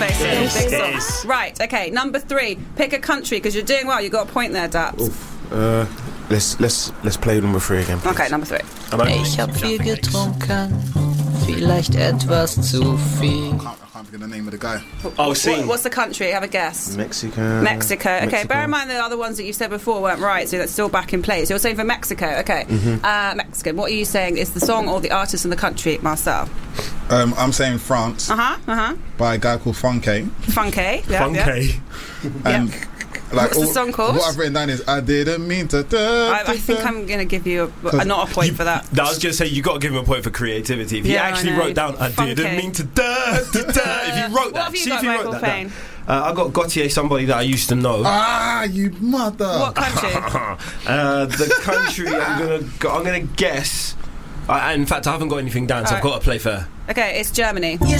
basically. Big song. Right, okay, number 3. Pick a country, because you're doing well. You got a point there, Daps. Let's play number 3 again, please. Okay, number 3. Ich hab viel getrunken, vielleicht etwas zu viel. I can't think of the name of the guy. What's the country? Have a guess. Mexico. Okay, bear in mind the other ones that you said before weren't right, so that's still back in place. You're saying for Mexico, okay. Mexican. What are you saying is the song or the artist and the country, Marcel? I'm saying France. By a guy called Funke. Funke. Yeah, Funke. And what's the song called? What I've written down is I didn't mean to. I think I'm going to give you not a point for that. I was going to say you got to give him a point for creativity. If he actually wrote down I didn't mean to. If he wrote that, see if he wrote that down. I got Gautier, somebody that I used to know. You mother! What country? The country I'm gonna guess. In fact, I haven't got anything down, so I've got to play fair. Okay, it's Germany. You